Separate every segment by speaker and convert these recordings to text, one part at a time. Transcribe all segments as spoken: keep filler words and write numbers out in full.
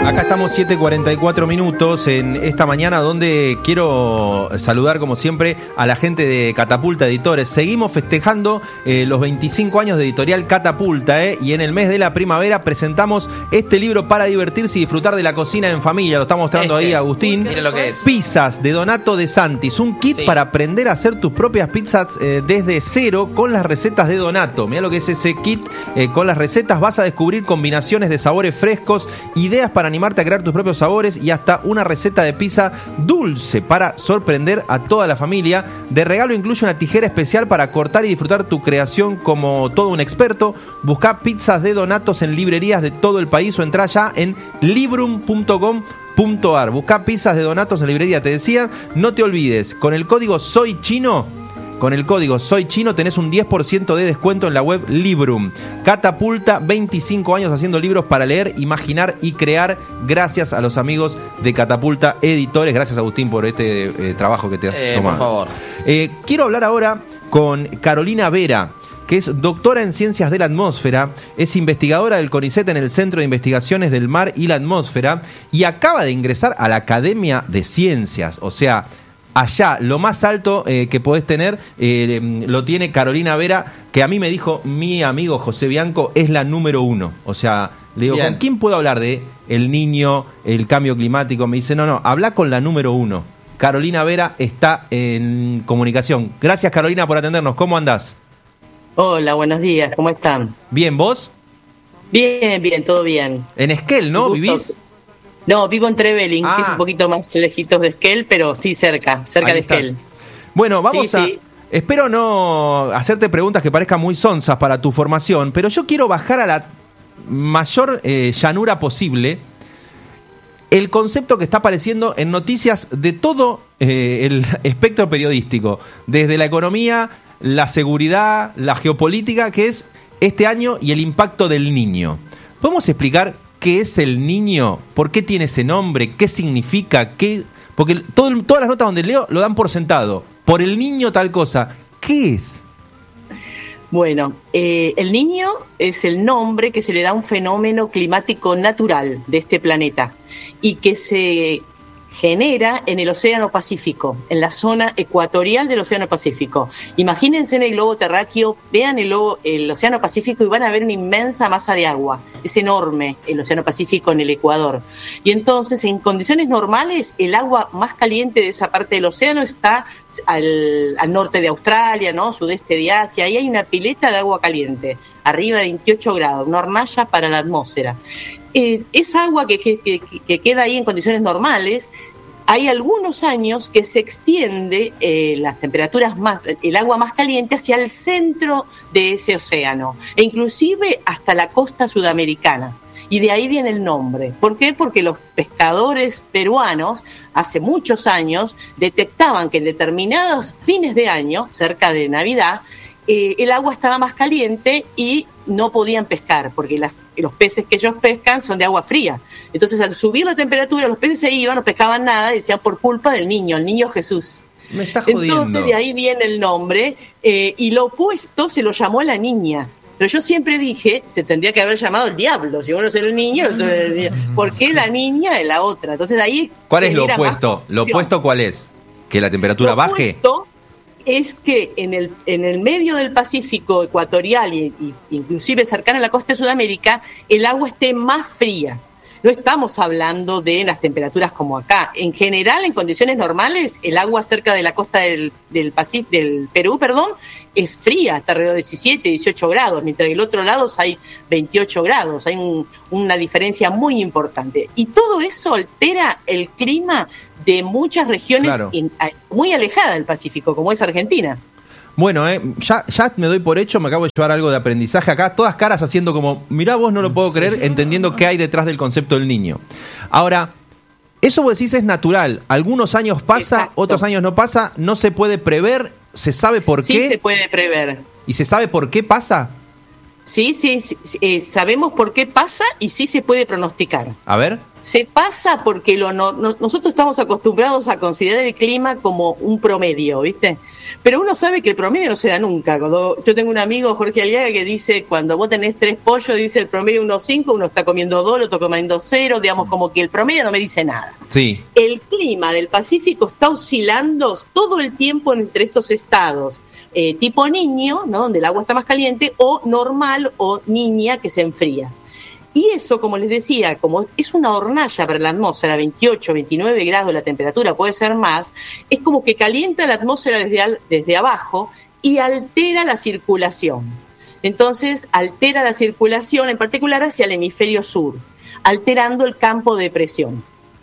Speaker 1: Acá estamos siete cuarenta y cuatro minutos en esta mañana donde quiero saludar como siempre a la gente de Catapulta Editores. Seguimos festejando eh, los veinticinco años de editorial Catapulta eh, y en el mes de la primavera presentamos este libro para divertirse y disfrutar de la cocina en familia. Lo está mostrando este. ahí Agustín.
Speaker 2: Mira lo que es.
Speaker 1: Pizzas de Donato De Santis, un kit sí. para aprender a hacer tus propias pizzas eh, desde cero con las recetas de Donato. Mira lo que es ese kit eh, con las recetas. Vas a descubrir combinaciones de sabores frescos, ideas para animarte a crear tus propios sabores y hasta una receta de pizza dulce para sorprender a toda la familia. De regalo incluye una tijera especial para cortar y disfrutar tu creación como todo un experto. Busca pizzas de Donatos en librerías de todo el país o entra ya en librum punto com punto ar. Busca pizzas de Donatos en librería, te decía. No te olvides, con el código Soy Chino Con el código Soy Chino tenés un diez por ciento de descuento en la web Librum. Catapulta, veinticinco años haciendo libros para leer, imaginar y crear, gracias a los amigos de Catapulta Editores. Gracias, Agustín, por este eh, trabajo que te has
Speaker 2: eh,
Speaker 1: tomado.
Speaker 2: Por favor.
Speaker 1: Eh, quiero hablar ahora con Carolina Vera, que es doctora en Ciencias de la Atmósfera, es investigadora del CONICET en el Centro de Investigaciones del Mar y la Atmósfera y acaba de ingresar a la Academia de Ciencias, o sea, allá, lo más alto eh, que podés tener, eh, lo tiene Carolina Vera, que a mí me dijo mi amigo José Bianco, es la número uno. O sea, le digo, Bien. ¿con quién puedo hablar de el niño, el cambio climático? Me dice, no, no, habla con la número uno. Carolina Vera está en comunicación. Gracias, Carolina, por atendernos. ¿Cómo andás?
Speaker 3: Hola, buenos días. ¿Cómo están?
Speaker 1: Bien, ¿vos?
Speaker 3: Bien, bien, todo bien.
Speaker 1: En Esquel, ¿no? ¿Vivís?
Speaker 3: No, vivo en Trevelin,
Speaker 1: ah.
Speaker 3: que es un poquito más lejitos de Esquel, pero sí cerca, cerca
Speaker 1: Ahí
Speaker 3: de
Speaker 1: estás.
Speaker 3: Esquel.
Speaker 1: Bueno, vamos
Speaker 3: sí,
Speaker 1: a...
Speaker 3: Sí.
Speaker 1: Espero no hacerte preguntas que parezcan muy sonsas para tu formación, pero yo quiero bajar a la mayor eh, llanura posible el concepto que está apareciendo en noticias de todo eh, el espectro periodístico, desde la economía, la seguridad, la geopolítica, que es este año y el impacto del niño. ¿Podemos explicar qué es el niño? ¿Por qué tiene ese nombre? ¿Qué significa? ¿Qué? Porque todo, todas las notas donde leo lo dan por sentado. Por el niño tal cosa. ¿Qué es?
Speaker 3: Bueno, eh, el niño es el nombre que se le da a un fenómeno climático natural de este planeta y que se genera en el Océano Pacífico, en la zona ecuatorial del Océano Pacífico. Imagínense en el globo terráqueo, vean el, globo, el Océano Pacífico y van a ver una inmensa masa de agua. Es enorme el Océano Pacífico en el Ecuador. Y entonces, en condiciones normales, el agua más caliente de esa parte del océano está al, al norte de Australia, ¿no? Sudeste de Asia. Ahí hay una pileta de agua caliente, arriba de veintiocho grados, una hornalla para la atmósfera. Eh, esa agua que, que, que, que queda ahí en condiciones normales, hay algunos años que se extiende eh, las temperaturas más, el agua más caliente hacia el centro de ese océano, e inclusive hasta la costa sudamericana. Y de ahí viene el nombre. ¿Por qué? Porque los pescadores peruanos hace muchos años detectaban que en determinados fines de año, cerca de Navidad, eh, el agua estaba más caliente y no podían pescar, porque las, los peces que ellos pescan son de agua fría. Entonces, al subir la temperatura, los peces se iban, no pescaban nada, y decían por culpa del niño, el niño Jesús.
Speaker 1: Me está jodiendo.
Speaker 3: Entonces, de ahí viene el nombre, eh, y lo opuesto se lo llamó a la niña. Pero yo siempre dije, se tendría que haber llamado el diablo, si uno es el niño, ¿por qué la niña es la otra? Entonces, de ahí...
Speaker 1: ¿Cuál es lo opuesto? ¿Lo opuesto cuál es? ¿Que la temperatura
Speaker 3: lo
Speaker 1: baje?
Speaker 3: Opuesto es que en el en el medio del Pacífico ecuatorial y, y inclusive cercana a la costa de Sudamérica, el agua esté más fría. No estamos hablando de las temperaturas como acá. En general, en condiciones normales, el agua cerca de la costa del, del, Pacífico, del Perú, perdón, es fría, hasta alrededor de diecisiete, dieciocho grados, mientras que del otro lado hay veintiocho grados. Hay un, una diferencia muy importante. Y todo eso altera el clima de muchas regiones
Speaker 1: claro.
Speaker 3: en, muy alejadas del Pacífico, como es Argentina.
Speaker 1: Bueno, eh, ya, ya me doy por hecho, me acabo de llevar algo de aprendizaje acá, todas caras haciendo como, mirá vos, no lo puedo creer, sí. entendiendo qué hay detrás del concepto del niño. Ahora, eso vos decís es natural, algunos años pasa, Exacto. otros años no pasa, no se puede prever, se sabe por
Speaker 3: sí
Speaker 1: qué.
Speaker 3: Sí se puede prever.
Speaker 1: ¿Y se sabe por qué pasa?
Speaker 3: Sí, sí, sí eh, sabemos por qué pasa y sí se puede pronosticar.
Speaker 1: A ver.
Speaker 3: se pasa porque lo no, no, nosotros estamos acostumbrados a considerar el clima como un promedio, ¿viste? Pero uno sabe que el promedio no se da nunca. Cuando yo tengo un amigo, Jorge Aliaga, que dice, cuando vos tenés tres pollos, dice el promedio uno coma cinco, uno está comiendo dos, otro comiendo cero, digamos, como que el promedio no me dice nada.
Speaker 1: Sí.
Speaker 3: El clima del Pacífico está oscilando todo el tiempo entre estos estados, eh, tipo niño, ¿no?, donde el agua está más caliente, o normal o niña, que se enfría. Y eso, como les decía, como es una hornalla para la atmósfera, veintiocho, veintinueve grados la temperatura, puede ser más, es como que calienta la atmósfera desde, al, desde abajo y altera la circulación. Entonces, altera la circulación, en particular hacia el hemisferio sur, alterando el campo de presión.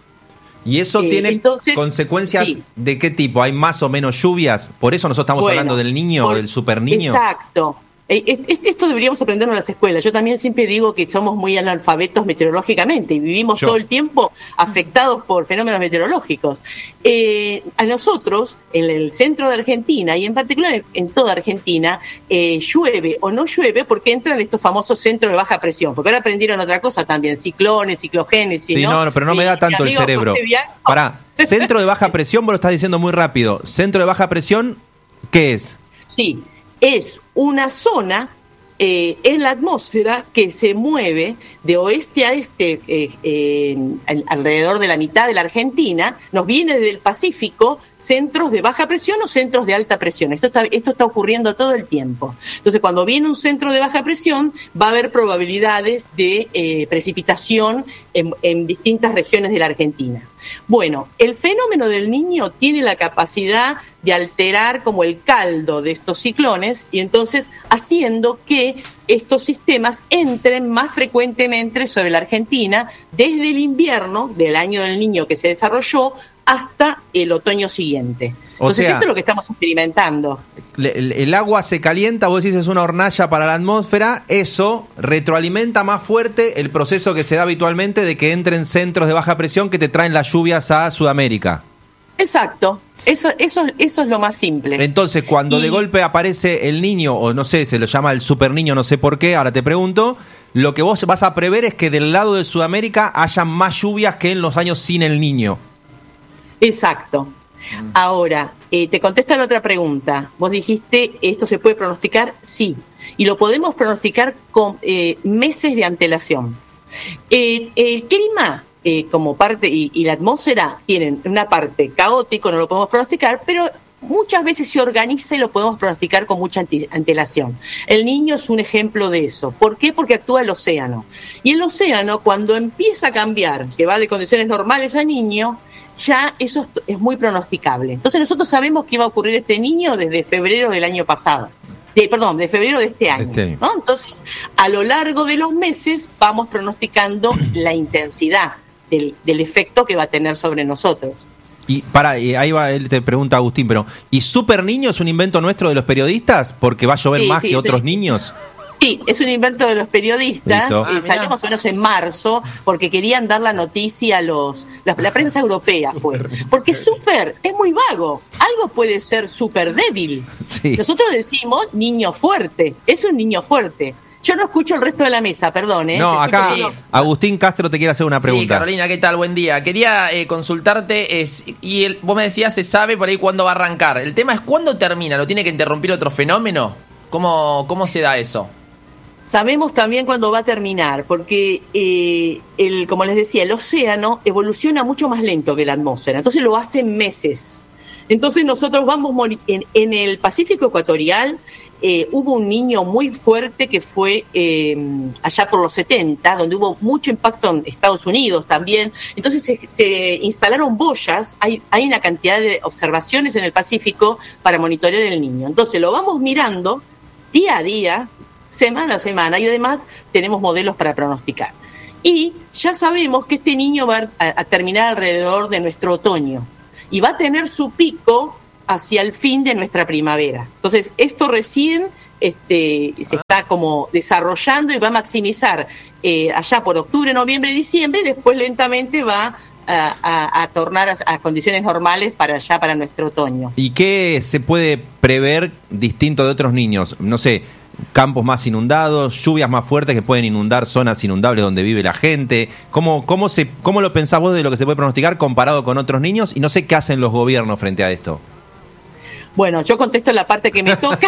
Speaker 1: ¿Y eso eh, tiene entonces, consecuencias sí. de qué tipo? ¿Hay más o menos lluvias? ¿Por eso nosotros estamos bueno, hablando del niño o del superniño?
Speaker 3: Exacto. Esto deberíamos aprenderlo en las escuelas. Yo también siempre digo que somos muy analfabetos meteorológicamente y vivimos Yo. todo el tiempo afectados por fenómenos meteorológicos. Eh, a nosotros, en el centro de Argentina y en particular en toda Argentina, eh, llueve o no llueve porque entran estos famosos centros de baja presión. Porque ahora aprendieron otra cosa también, ciclones, ciclogénesis.
Speaker 1: Sí, no, no pero no me da tanto el cerebro. Pará, centro de baja presión, vos lo estás diciendo muy rápido. Centro de baja presión, ¿qué es?
Speaker 3: Sí. Es una zona eh, en la atmósfera que se mueve de oeste a este, eh, eh, alrededor de la mitad de la Argentina. Nos viene del Pacífico centros de baja presión o centros de alta presión. Esto está, esto está ocurriendo todo el tiempo. Entonces, cuando viene un centro de baja presión, va a haber probabilidades de eh, precipitación en, en distintas regiones de la Argentina. Bueno, el fenómeno del Niño tiene la capacidad de alterar como el caldo de estos ciclones y entonces haciendo que estos sistemas entren más frecuentemente sobre la Argentina desde el invierno del año del Niño que se desarrolló hasta el otoño siguiente. Entonces, o sea, esto es lo que estamos experimentando.
Speaker 1: El, el agua se calienta, vos decís es una hornalla para la atmósfera, eso retroalimenta más fuerte el proceso que se da habitualmente de que entren centros de baja presión que te traen las lluvias a Sudamérica.
Speaker 3: Exacto. Eso, eso, eso es lo más simple.
Speaker 1: Entonces, cuando y... de golpe aparece el niño, o no sé, se lo llama el super niño, no sé por qué, ahora te pregunto, lo que vos vas a prever es que del lado de Sudamérica haya más lluvias que en los años sin el niño.
Speaker 3: Exacto. Ahora, eh, te contesto la otra pregunta. Vos dijiste, ¿esto se puede pronosticar? Sí. Y lo podemos pronosticar con eh, meses de antelación. Eh, el clima, eh, como parte, y, y la atmósfera, tienen una parte caótica, no lo podemos pronosticar, pero muchas veces se organiza y lo podemos pronosticar con mucha antelación. El Niño es un ejemplo de eso. ¿Por qué? Porque actúa el océano. Y el océano, cuando empieza a cambiar, que va de condiciones normales a Niño, ya eso es muy pronosticable. Entonces nosotros sabemos que iba a ocurrir este Niño desde febrero del año pasado. De, perdón, de febrero de este año. Este. ¿no? Entonces, a lo largo de los meses vamos pronosticando la intensidad del, del efecto que va a tener sobre nosotros.
Speaker 1: Y para, y ahí va, él te pregunta Agustín, pero ¿y Super Niño es un invento nuestro de los periodistas? ¿Porque va a llover sí, más sí, que otros sí. niños?
Speaker 3: Sí, es un invento de los periodistas, ah, eh, salió más o menos en marzo, porque querían dar la noticia a los la, la prensa europea, fue. Porque súper es muy vago, algo puede ser súper débil. Sí. Nosotros decimos niño fuerte, es un niño fuerte. Yo no escucho el resto de la mesa, perdón. ¿eh?
Speaker 1: No, acá sí. Agustín Castro te quiere hacer una pregunta.
Speaker 2: Sí, Carolina, ¿qué tal? Buen día. Quería eh, consultarte, es, y el, vos me decías, se sabe por ahí cuándo va a arrancar. El tema es cuándo termina, ¿lo tiene que interrumpir otro fenómeno? ¿Cómo, cómo se da eso?
Speaker 3: Sabemos también cuándo va a terminar, porque, eh, el, como les decía, el océano evoluciona mucho más lento que la atmósfera, entonces lo hace en meses. Entonces nosotros vamos en, en el Pacífico Ecuatorial, eh, hubo un niño muy fuerte que fue eh, allá por los setenta, donde hubo mucho impacto en Estados Unidos también. Entonces se, se instalaron boyas, hay, hay una cantidad de observaciones en el Pacífico para monitorear el niño. Entonces lo vamos mirando día a día, semana a semana, y además tenemos modelos para pronosticar. Y ya sabemos que este niño va a, a terminar alrededor de nuestro otoño y va a tener su pico hacia el fin de nuestra primavera. Entonces, esto recién este, se está como desarrollando y va a maximizar eh, allá por octubre, noviembre y diciembre, y después lentamente va a, a, a tornar a, a condiciones normales para allá, para nuestro otoño.
Speaker 1: ¿Y qué se puede prever distinto de otros niños? No sé, campos más inundados, lluvias más fuertes que pueden inundar zonas inundables donde vive la gente. ¿Cómo, cómo, se, cómo lo pensás vos de lo que se puede pronosticar comparado con otros niños? Y no sé qué hacen los gobiernos frente a esto.
Speaker 3: Bueno, yo contesto la parte que me toca.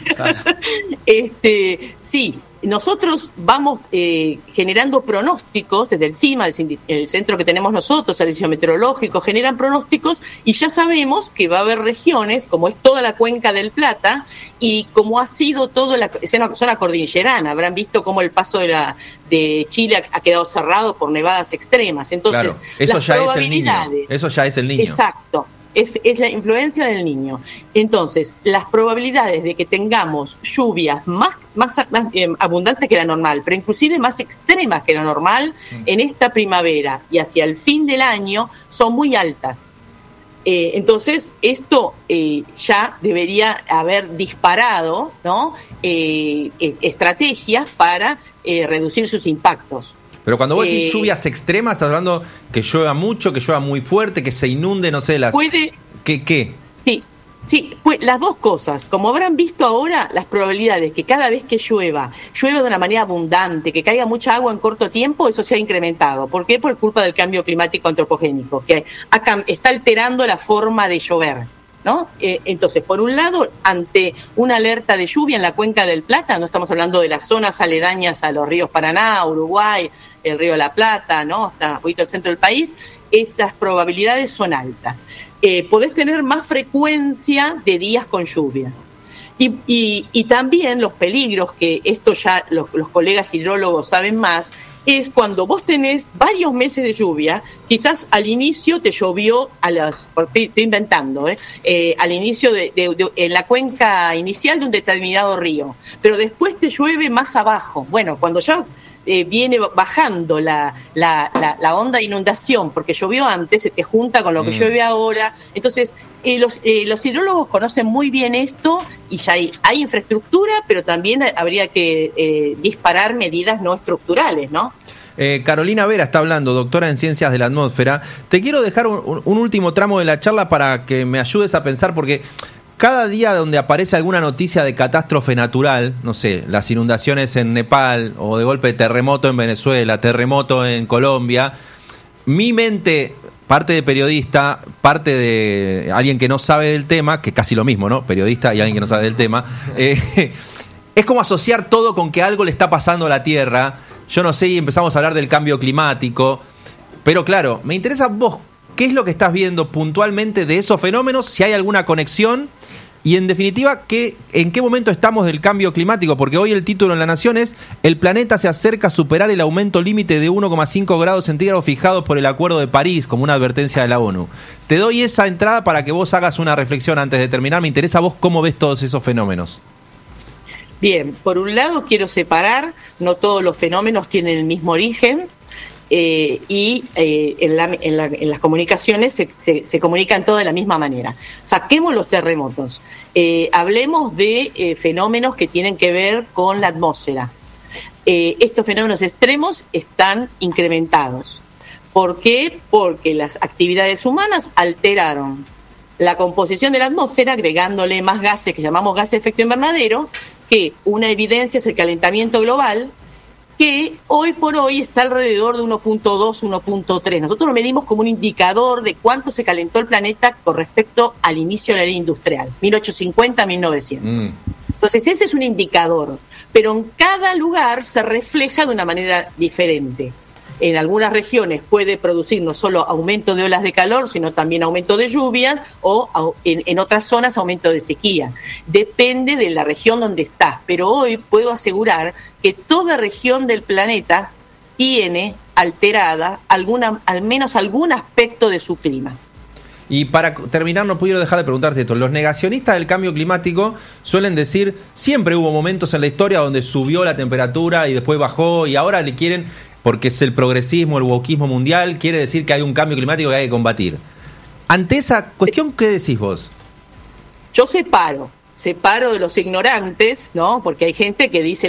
Speaker 3: este, sí, nosotros vamos eh, generando pronósticos desde el CIMA, el, el centro que tenemos nosotros, Servicio Meteorológico, generan pronósticos y ya sabemos que va a haber regiones, como es toda la cuenca del Plata y como ha sido toda la zona, zona cordillerana, habrán visto cómo el paso de, la, de Chile ha, ha quedado cerrado por nevadas extremas. Entonces,
Speaker 1: claro, eso
Speaker 3: las
Speaker 1: ya es el
Speaker 3: probabilidades,
Speaker 1: niño. Eso ya es el niño.
Speaker 3: Exacto. Es, es la influencia del niño. Entonces, las probabilidades de que tengamos lluvias más, más, más eh, abundantes que la normal, pero inclusive más extremas que la normal, mm. en esta primavera y hacia el fin del año son muy altas. Eh, entonces, esto eh, ya debería haber disparado, ¿no? eh, eh, estrategias para eh, reducir sus impactos.
Speaker 1: Pero cuando vos decís
Speaker 3: eh,
Speaker 1: lluvias extremas, estás hablando que llueva mucho, que llueva muy fuerte, que se inunde, no sé, las...
Speaker 3: Puede...
Speaker 1: ¿Qué? qué?
Speaker 3: Sí, sí, pues las dos cosas. Como habrán visto ahora, las probabilidades que cada vez que llueva, llueva de una manera abundante, que caiga mucha agua en corto tiempo, eso se ha incrementado. ¿Por qué? Por culpa del cambio climático antropogénico, que ha, está alterando la forma de llover, ¿no? Eh, entonces, por un lado, ante una alerta de lluvia en la cuenca del Plata, no estamos hablando de las zonas aledañas a los ríos Paraná, Uruguay, el río de la Plata, ¿no? Hasta un poquito el centro del país, esas probabilidades son altas. Eh, podés tener más frecuencia de días con lluvia. Y, y, y también los peligros, que esto ya los, los colegas hidrólogos saben más, es cuando vos tenés varios meses de lluvia, quizás al inicio te llovió a las, estoy inventando, ¿eh? Eh, al inicio de, de, de en la cuenca inicial de un determinado río, pero después te llueve más abajo. Bueno, cuando ya eh, viene bajando la, la, la, la onda de inundación, porque llovió antes, se te junta con lo que mm. llueve ahora. Entonces, eh, los, eh, los hidrólogos conocen muy bien esto y ya hay, hay infraestructura, pero también habría que eh, disparar medidas no estructurales, ¿no?
Speaker 1: Eh, Carolina Vera está hablando, doctora en Ciencias de la Atmósfera. Te quiero dejar un, un último tramo de la charla para que me ayudes a pensar, porque cada día donde aparece alguna noticia de catástrofe natural, no sé, las inundaciones en Nepal o de golpe terremoto en Venezuela, terremoto en Colombia, mi mente, parte de periodista, parte de alguien que no sabe del tema, que es casi lo mismo, ¿no? Periodista y alguien que no sabe del tema, eh, es como asociar todo con que algo le está pasando a la Tierra. Yo no sé, y empezamos a hablar del cambio climático, pero claro, me interesa vos, ¿qué es lo que estás viendo puntualmente de esos fenómenos? Si hay alguna conexión y en definitiva, ¿qué, ¿en qué momento estamos del cambio climático? Porque hoy el título en La Nación es: el planeta se acerca a superar el aumento límite de uno coma cinco grados centígrados fijados por el Acuerdo de París, como una advertencia de la ONU. Te doy esa entrada para que vos hagas una reflexión antes de terminar. Me interesa a vos cómo ves todos esos fenómenos.
Speaker 3: Bien, por un lado quiero separar, no todos los fenómenos tienen el mismo origen eh, y eh, en, la, en, la, en las comunicaciones se, se, se comunican todos de la misma manera. Saquemos los terremotos, eh, hablemos de eh, fenómenos que tienen que ver con la atmósfera. Eh, estos fenómenos extremos están incrementados. ¿Por qué? Porque las actividades humanas alteraron la composición de la atmósfera, agregándole más gases que llamamos gases de efecto invernadero, que una evidencia es el calentamiento global, que hoy por hoy está alrededor de uno punto dos, uno punto tres. Nosotros lo medimos como un indicador de cuánto se calentó el planeta con respecto al inicio de la era industrial, mil ochocientos cincuenta a mil novecientos. Mm. Entonces ese es un indicador, pero en cada lugar se refleja de una manera diferente. En algunas regiones puede producir no solo aumento de olas de calor, sino también aumento de lluvias, o en, en otras zonas aumento de sequía. Depende de la región donde estás, pero hoy puedo asegurar que toda región del planeta tiene alterada alguna, al menos algún aspecto de su clima.
Speaker 1: Y para terminar, no puedo dejar de preguntarte esto. Los negacionistas del cambio climático suelen decir, siempre hubo momentos en la historia donde subió la temperatura y después bajó, y ahora le quieren... porque es el progresismo, el wokismo mundial, quiere decir que hay un cambio climático que hay que combatir. Ante esa cuestión, ¿qué decís vos?
Speaker 3: Yo separo, separo de los ignorantes, ¿no? Porque hay gente que dice